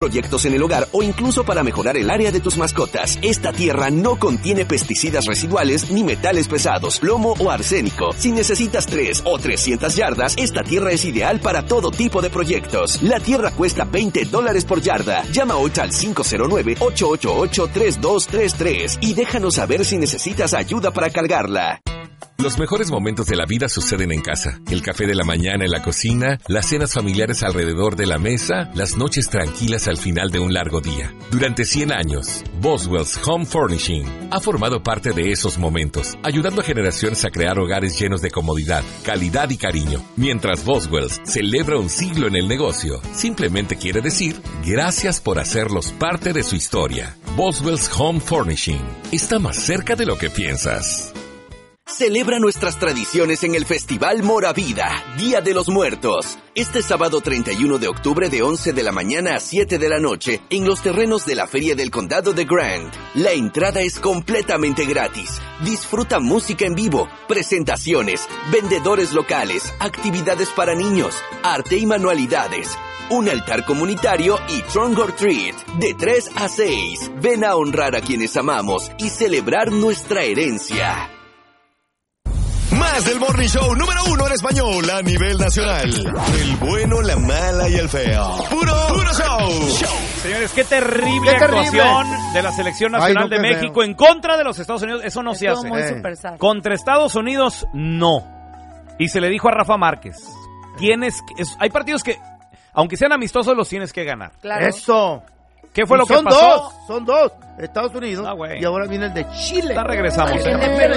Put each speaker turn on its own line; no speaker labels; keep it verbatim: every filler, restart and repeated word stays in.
proyectos en el hogar o incluso para mejorar el área de tus mascotas. Esta tierra no contiene pesticidas residuales ni metales pesados, plomo o arsénico. Si necesitas tres o trescientas yardas, esta tierra es ideal para todo tipo de proyectos. La tierra cuesta veinte dólares por yarda. Llama hoy al cinco cero nueve, ocho ocho ocho, tres dos tres tres y déjanos saber si necesitas ayuda para cargarla.
Los mejores momentos de la vida suceden en casa. El café de la mañana en la cocina, las cenas familiares alrededor de la mesa, las noches tranquilas al final de un largo día. Durante cien años, Boswell's Home Furnishing ha formado parte de esos momentos, ayudando a generaciones a crear hogares llenos de comodidad, calidad y cariño. Mientras Boswell's celebra un siglo en el negocio, simplemente quiere decir gracias por hacerlos parte de su historia. Boswell's Home Furnishing está más cerca de lo que piensas.
Celebra nuestras tradiciones en el Festival Moravida, Día de los Muertos. Este sábado treinta y uno de octubre de once de la mañana a siete de la noche en los terrenos de la Feria del Condado de Grand. La entrada es completamente gratis. Disfruta música en vivo, presentaciones, vendedores locales, actividades para niños, arte y manualidades, un altar comunitario y Trunk or Treat de tres a seis. Ven a honrar a quienes amamos y celebrar nuestra herencia.
Más del Morning Show número uno en español a nivel nacional. El bueno, la mala y el feo. Puro, puro show. show.
Señores, qué terrible
Qué terrible.
actuación de la Selección Nacional
Ay, no,
de
qué
México
feo.
en contra de los Estados Unidos. Eso no se
Estuvo
hace.
muy
Eh.
super sad.
Contra Estados Unidos, no. Y se le dijo a Rafa Márquez, tienes que, es- hay partidos que, aunque sean amistosos, los tienes que ganar.
Claro.
Eso.
¿Qué fue
Y
lo que
son
pasó?
dos, son dos. Estados Unidos
Ah, güey.
y ahora viene el de Chile.
Ya regresamos.
El de
señor.
Perú